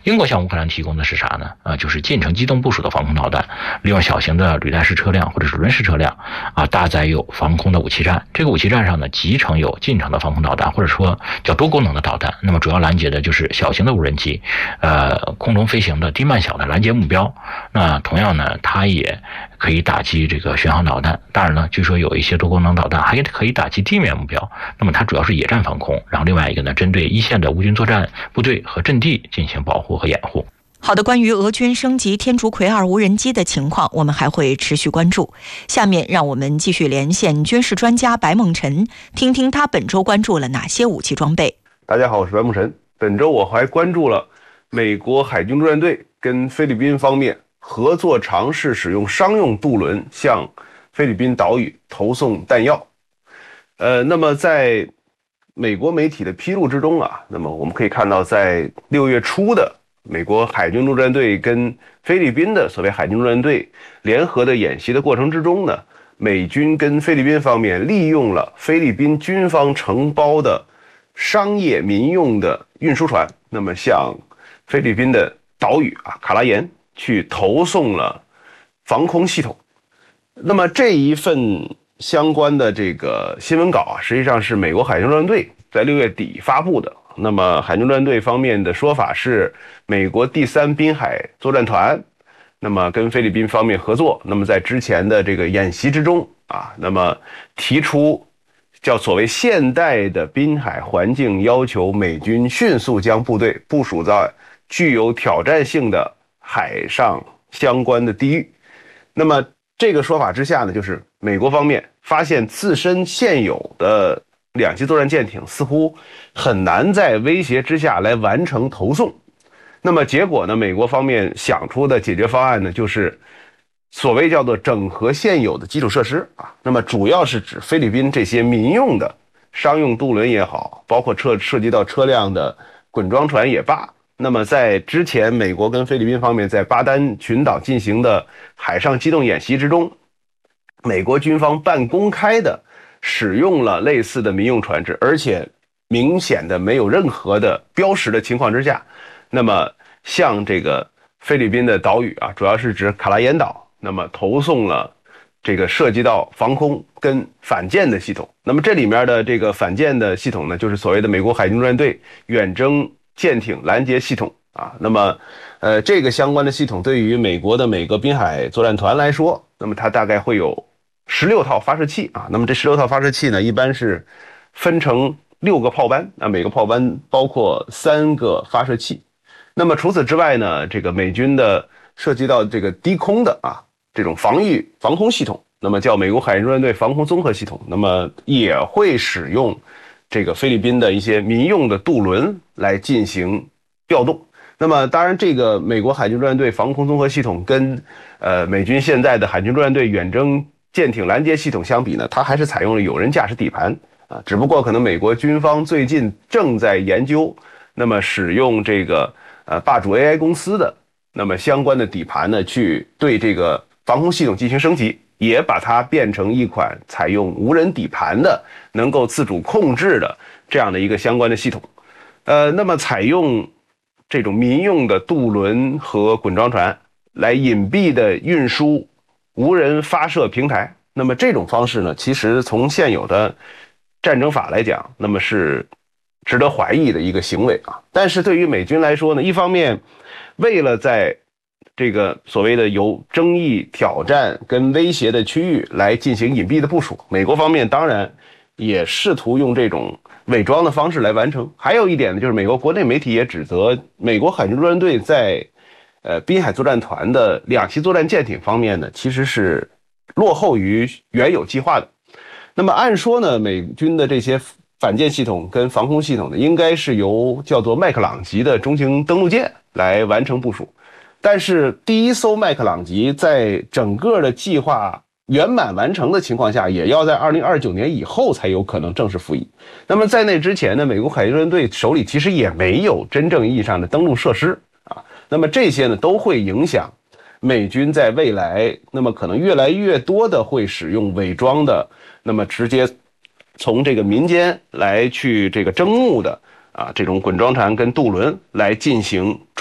英国向乌克兰提供的是啥呢？就是近程机动部署的防空导弹，利用小型的履带式车辆或者是轮式车辆搭载有防空的武器站。这个武器站上呢，集成有近程的防空导弹，或者说叫多功能的导弹。那么主要拦截的就是小型的无人机，空中飞行的低慢小的拦截目标。那同样呢，它也可以打击这个巡航导弹。当然了，据说有一些多功能导弹还可以打击地面目标。那么它主要是野战防空，然后另外一个呢，针对一线的乌军作战部队和阵地进行保护和掩护。 好的，关于俄军升级天竺葵2无人机的情况，我们还会持续关注。下面让我们继续连线军事专家白梦辰，听听他本周关注了哪些武器装备。 大家好，我是白梦辰。本周我还关注了美国海军陆战队跟菲律宾方面合作尝试使用商用渡轮向菲律宾岛屿投送弹药。那么在美国媒体的披露之中那么我们可以看到，在6月初的美国海军陆战队跟菲律宾的所谓海军陆战队联合的演习的过程之中呢，美军跟菲律宾方面利用了菲律宾军方承包的商业民用的运输船，那么向菲律宾的岛屿卡拉延去投送了防空系统。那么这一份相关的这个新闻稿实际上是美国海军陆战队在6月底发布的。那么海军陆战队方面的说法是，美国第3滨海作战团那么跟菲律宾方面合作，那么在之前的这个演习之中那么提出叫所谓现代的滨海环境，要求美军迅速将部队部署在具有挑战性的海上相关的地域。那么这个说法之下呢，就是美国方面发现自身现有的2栖作战舰艇似乎很难在威胁之下来完成投送。那么结果呢，美国方面想出的解决方案呢，就是所谓叫做整合现有的基础设施那么主要是指菲律宾这些民用的商用渡轮也好，包括涉及到车辆的滚装船也罢。那么在之前美国跟菲律宾方面在巴丹群岛进行的海上机动演习之中，美国军方半公开的使用了类似的民用船只，而且明显的没有任何的标识的情况之下，那么向这个菲律宾的岛屿主要是指卡拉延岛，那么投送了这个涉及到防空跟反舰的系统。那么这里面的这个反舰的系统呢，就是所谓的美国海军陆战队远征舰艇拦截系统那么这个相关的系统对于美国的每个滨海作战团来说，那么它大概会有16套发射器那么这16套发射器呢，一般是分成6个炮班每个炮班包括3个发射器。那么除此之外呢，这个美军的涉及到这个低空的这种防空系统，那么叫美国海军陆战队防空综合系统，那么也会使用这个菲律宾的一些民用的渡轮来进行调动。那么当然这个美国海军陆战队防空综合系统跟美军现在的海军陆战队远征舰艇拦截系统相比呢，它还是采用了有人驾驶底盘只不过可能美国军方最近正在研究，那么使用这个霸主 AI 公司的那么相关的底盘呢，去对这个防空系统进行升级，也把它变成一款采用无人底盘的能够自主控制的这样的一个相关的系统。那么采用这种民用的渡轮和滚装船来隐蔽的运输无人发射平台，那么这种方式呢，其实从现有的战争法来讲，那么是值得怀疑的一个行为但是对于美军来说呢，一方面为了在这个所谓的有争议、挑战跟威胁的区域来进行隐蔽的部署，美国方面当然也试图用这种伪装的方式来完成。还有一点呢，就是美国国内媒体也指责美国海军陆战队在滨海作战团的2栖作战舰艇方面呢，其实是落后于原有计划的。那么按说呢，美军的这些反舰系统跟防空系统呢，应该是由叫做麦克朗级的中型登陆舰来完成部署。但是第一艘麦克朗级在整个的计划圆满完成的情况下，也要在2029年以后才有可能正式服役。那么在那之前呢，美国海军陆战队手里其实也没有真正意义上的登陆设施那么这些呢，都会影响美军在未来那么可能越来越多的会使用伪装的，那么直接从这个民间来去这个征募的这种滚装船跟渡轮来进行